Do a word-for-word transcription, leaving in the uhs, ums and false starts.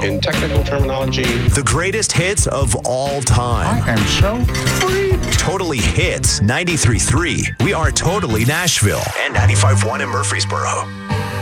In technical terminology, The greatest hits of all time. I am so free. Totally Hits ninety-three point three. We are Totally Nashville. And ninety-five point one in Murfreesboro.